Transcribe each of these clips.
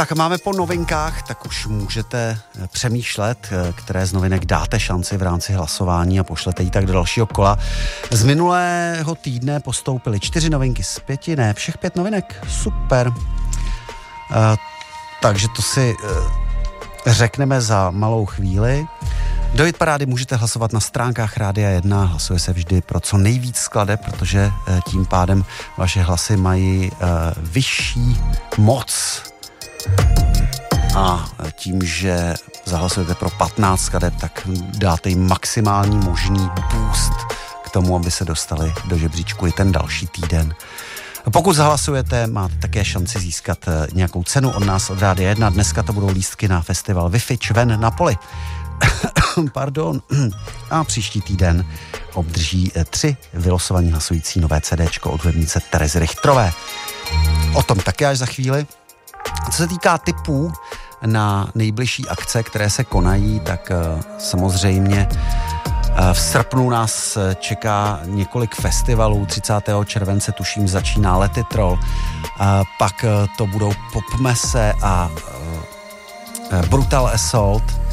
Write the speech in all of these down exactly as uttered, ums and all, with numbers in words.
Tak máme po novinkách, tak už můžete přemýšlet, které z novinek dáte šanci v rámci hlasování a pošlete ji tak do dalšího kola. Z minulého týdne postoupily čtyři novinky z pěti, ne, všech pět novinek. Super. Uh, takže to si uh, řekneme za malou chvíli. Do hitparády můžete hlasovat na stránkách Rádia jedna, hlasuje se vždy pro co nejvíc skladeb, protože uh, tím pádem vaše hlasy mají uh, vyšší moc. A tím, že zahlasujete pro patnáct skladeb, tak dáte jim maximální možný boost k tomu, aby se dostali do žebříčku i ten další týden. Pokud zahlasujete, máte také šanci získat nějakou cenu od nás, od Rádia jedna. Dneska to budou lístky na festival Wi-Fi Čven na poli. Pardon. A příští týden obdrží tři vylosovaní hlasující nové CDčko od hudebnice Terezy Richtrové. O tom také až za chvíli. Co se týká tipů na nejbližší akce, které se konají, tak uh, samozřejmě uh, v srpnu nás čeká několik festivalů. třicátého července tuším začíná Letitrol, uh, pak uh, to budou Popmese a uh, Brutal Assault, uh,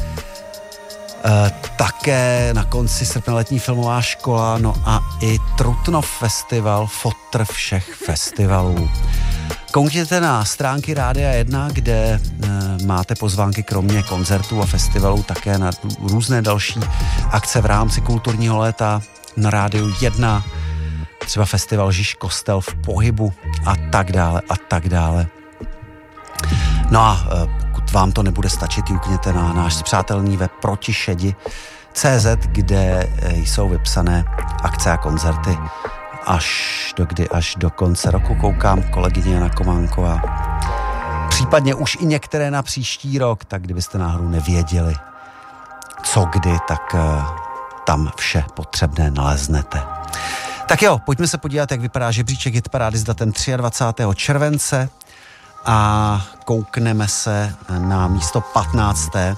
také na konci srpna letní filmová škola, no a i Trutnov festival, fotr všech festivalů. Koukněte na stránky Rádia jedna, kde e, máte pozvánky kromě koncertů a festivalů také na různé další akce v rámci kulturního léta na Rádiu jedna, třeba festival Žiž Kostel v pohybu a tak dále a tak dále. No a e, pokud vám to nebude stačit, jukněte na náš spřátelný web Protišedi tečka cé zet, kde e, jsou vypsané akce a koncerty až do kdy, až do konce roku. Koukám, kolegyně Jana Kománková. Případně už i některé na příští rok, tak kdybyste náhodou nevěděli, co kdy, tak uh, tam vše potřebné naleznete. Tak jo, pojďme se podívat, jak vypadá žebříček hitparády s datem dvacátého třetího července a koukneme se na místo patnácté.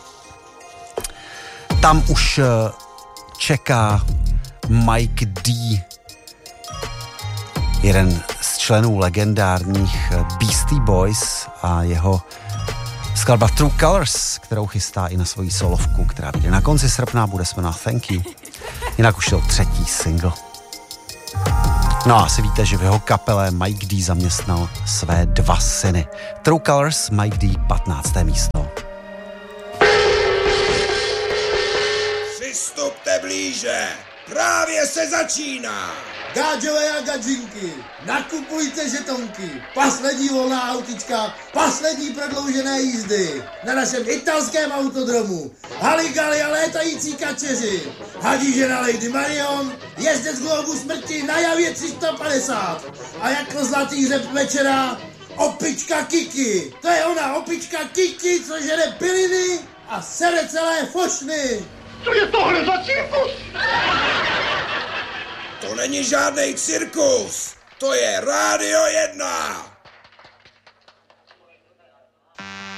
Tam už uh, čeká Mike D., jeden z členů legendárních Beastie Boys a jeho skladba True Colors, kterou chystá i na svoji solovku, která vyjde na konci srpna, bude se jmenovat Thank You. Jinak už je to třetí single. No a asi víte, že v jeho kapele Mike D. zaměstnal své dva syny. True Colors, Mike D. patnácté místo. Přistupte blíže, právě se začíná. Gáďové a gadžinky, nakupujte žetonky, poslední volná autička, poslední prodloužené jízdy na našem italském autodromu. Haligali a létající kačeři, hadíže na Lady Marion, jezdec Globu smrti na Javě tři sta padesát a jako zlatý řep večera opička Kiki. To je ona opička Kiki, co žere piliny a sere celé fošny. Co je tohle za cirkus? To není žádnej cirkus, to je Rádio jedna.